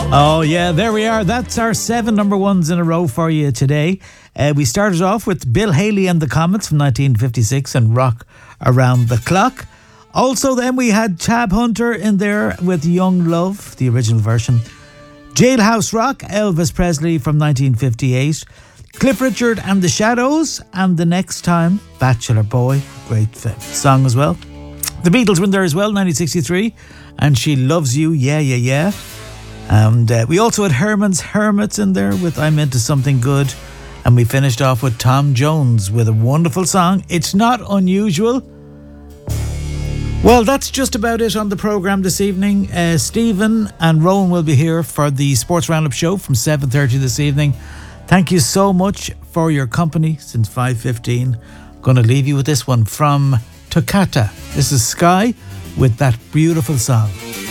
Oh, yeah, there we are. That's our 7 number ones in a row for you today. We started off with Bill Haley and the Comets from 1956 and Rock Around the Clock. Also, then we had Tab Hunter in there with Young Love, the original version. Jailhouse Rock, Elvis Presley from 1958. Cliff Richard and the Shadows, and The Next Time, Bachelor Boy. Great song as well. The Beatles were in there as well, 1963. And She Loves You, Yeah, Yeah, Yeah. And we also had Herman's Hermits in there with I'm Into Something Good. And we finished off with Tom Jones with a wonderful song, It's Not Unusual. Well, that's just about it on the programme this evening. Stephen and Rowan will be here for the Sports Roundup show from 7:30 this evening. Thank you so much for your company since 5:15. I'm going to leave you with this one from Toccata. This is Sky with that beautiful song.